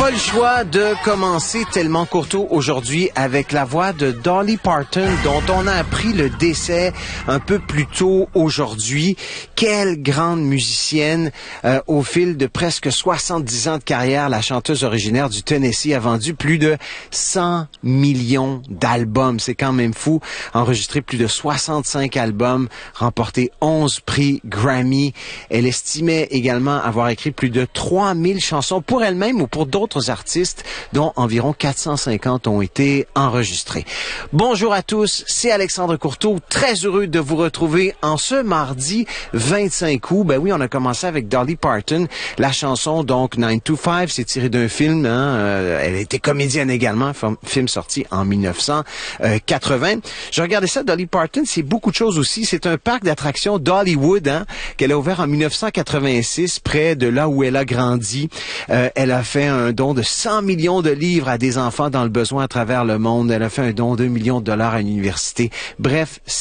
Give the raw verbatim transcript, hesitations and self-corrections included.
Pas le choix de commencer tellement courto aujourd'hui avec la voix de Dolly Parton, dont on a appris le décès un peu plus tôt aujourd'hui. Quelle grande musicienne! Euh, au fil de presque soixante-dix ans de carrière, la chanteuse originaire du Tennessee a vendu plus de cent millions d'albums. C'est quand même fou. Enregistré plus de soixante-cinq albums, remporté onze prix Grammy. Elle estimait également avoir écrit plus de trois mille chansons pour elle-même ou pour d'autres artistes, dont environ quatre cent cinquante ont été enregistrés. Bonjour à tous, c'est Alexandre Courteau, très heureux de vous retrouver en ce mardi vingt-cinq août. Ben oui, on a commencé avec Dolly Parton, la chanson donc nine to five, c'est tiré d'un film, hein, euh, elle était comédienne également, film sorti en mille neuf cent quatre-vingts. Je regardais ça, Dolly Parton, c'est beaucoup de choses aussi, c'est un parc d'attractions Dollywood, hein, qu'elle a ouvert en mille neuf cent quatre-vingt-six, près de là où elle a grandi. Euh, elle a fait un don de cent millions de livres à des enfants dans le besoin à travers le monde. Elle a fait un don de deux millions de dollars à une université. Bref,